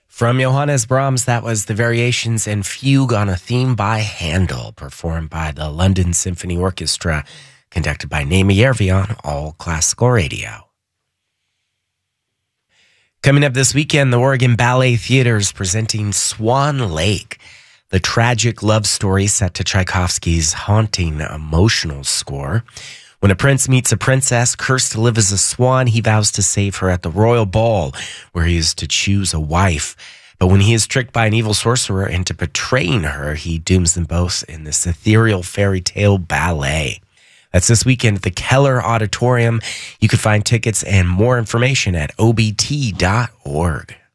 From Johannes Brahms, that was the Variations and Fugue on a Theme by Handel, performed by the London Symphony Orchestra, conducted by Naomi Yervi on All Classical Radio. Coming up this weekend, the Oregon Ballet Theater is presenting Swan Lake, the tragic love story set to Tchaikovsky's haunting emotional score. When a prince meets a princess cursed to live as a swan, he vows to save her at the royal ball, where he is to choose a wife. But when he is tricked by an evil sorcerer into betraying her, he dooms them both in this ethereal fairy tale ballet. That's this weekend at the Keller Auditorium. You can find tickets and more information at obt.org.